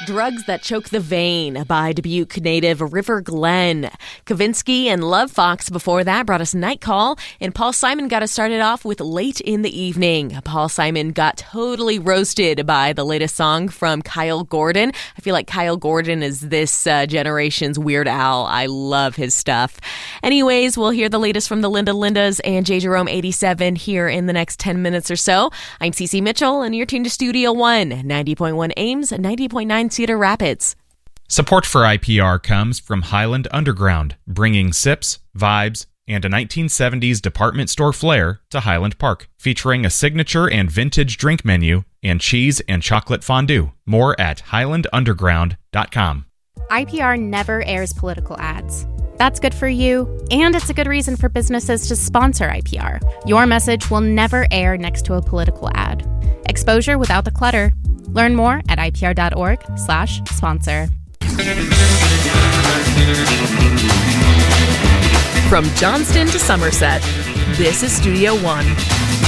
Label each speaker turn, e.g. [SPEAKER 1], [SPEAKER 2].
[SPEAKER 1] Drugs That Choke the Vein by Dubuque native River Glen. Kavinsky and Love Fox before that brought us Night Call, and Paul Simon got us started off with Late in the Evening. Paul Simon got totally roasted by the latest song from Kyle Gordon. I feel like Kyle Gordon is this generation's Weird Al. I love his stuff. Anyways, we'll hear the latest from the Linda Lindas and J. Jerome 87 here in the next 10 minutes or so. I'm Cece Mitchell, and you're tuned to Studio One, 90.1 Ames, 90.9 Cedar Rapids.
[SPEAKER 2] Support for IPR comes from Highland Underground, bringing sips, vibes, and a 1970s department store flair to Highland Park, featuring a signature and vintage drink menu and cheese and chocolate fondue. More at highlandunderground.com.
[SPEAKER 3] IPR never airs political ads. That's good for you, and it's a good reason for businesses to sponsor IPR. Your message will never air next to a political ad. Exposure without the clutter. Learn more at ipr.org/sponsor.
[SPEAKER 1] From Johnston to Somerset, this is Studio One.